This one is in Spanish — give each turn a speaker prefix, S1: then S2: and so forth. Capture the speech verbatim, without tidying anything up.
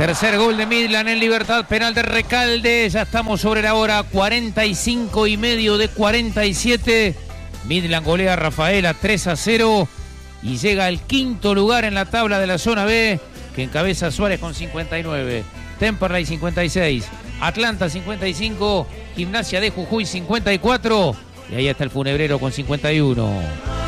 S1: Tercer gol de Midland en Libertad, penal de Recalde. Ya estamos sobre la hora, cuarenta y cinco y medio de cuarenta y siete. Midland golea a Rafaela tres a cero y llega al quinto lugar en la tabla de la zona B, que encabeza Suárez con cincuenta y nueve, Temperley cincuenta y seis, Atlanta cincuenta y cinco, Gimnasia de Jujuy cincuenta y cuatro y ahí está el Funebrero con cincuenta y uno.